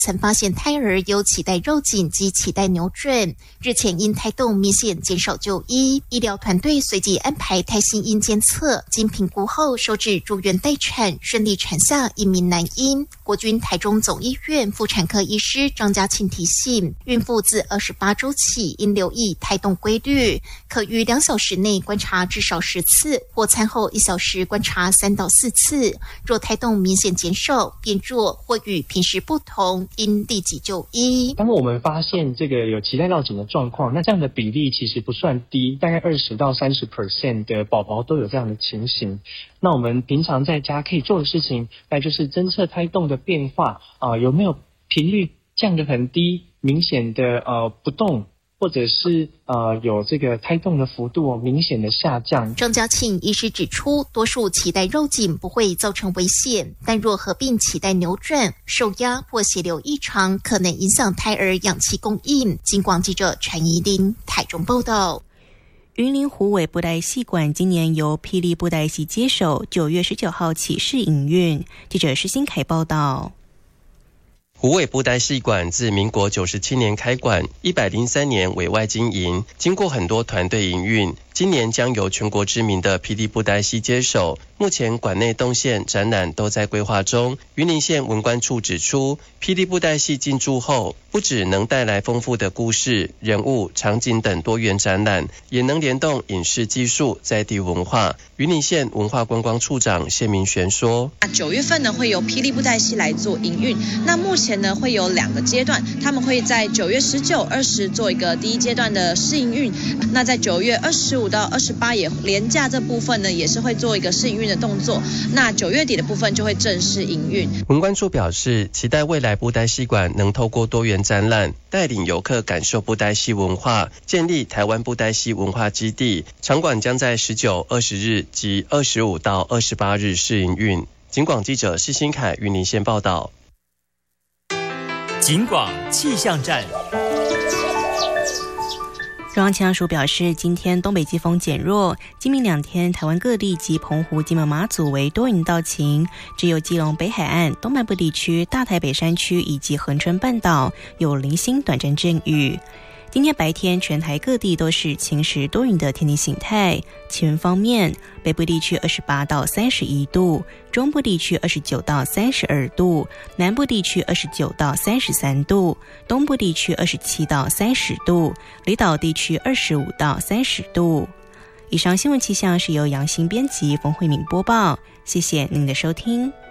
曾发现胎儿有脐带肉紧及脐带扭转，日前因胎动明显减少就医，医疗团队随即安排胎心音监测，经评估后收治住院待产，顺利产下一名男婴。国军台中总医院妇产科医师张家庆提醒，孕妇自28周起应留意胎动规律，可于2小时内观察至少10次，或餐后1小时观察3到4次。若胎动明显减少、变弱或与平时不同，应立即就医。 当我们发现这个有脐带绕颈的状况，那这样的比例其实不算低，大概20到30% 的宝宝都有这样的情形。那我们平常在家可以做的事情，那就是侦测胎动的变化有没有频率降得很低，明显的不动，或者是有这个胎动的幅度明显的下降。 张家庆医师指出，多数脐带绕颈不会造成危险，但若合并脐带扭转、受压或血流异常，可能影响胎儿氧气供应。警广记者陈怡玲台中报道。 云林虎尾布袋戏馆今年由霹雳布袋戏接手，9月19号起试营运。记者施新凯报道。 虎尾布袋戏馆自民国97年开馆，103年委外经营，经过很多团队营运，今年将由全国知名的霹雳布袋戏接手。目前馆内动线展览都在规划中。云林县文管处指出，霹雳布袋戏进驻后，不只能带来丰富的故事、人物、场景等多元展览，也能联动影视技术、在地文化。云林县文化观光处长谢明玄说 ：9月份呢会由霹雳布袋戏来做营运，那目前呢会有2个阶段，他们会在9月19、20做一个第一阶段的试营运，那在9月25到28也连假这部分呢也是会做一个试营运的动作，那9月底的部分就会正式营运。 文管处表示，期待未来布袋戏馆能透过多元展览，带领游客感受布袋戏文化，建立台湾布袋戏文化基地。场馆将在19、20日及25到28日试营运。警广记者施新凯云林县报道。 警广气象站。 中央气象署表示，今天东北季风减弱，今明2天台湾各地及澎湖、金门、马祖为多云到晴，只有基隆北海岸、东半部地区、大台北山区以及恒春半岛有零星短暂阵雨。今天白天全台各地都是晴时多云的天气形态。气温方面，北部地区28到31度，中部地区29到32度，南部地区29到33度，东部地区27到30度，离岛地区25到30度。以上新闻气象是由杨欣编辑，冯慧敏播报，谢谢您的收听。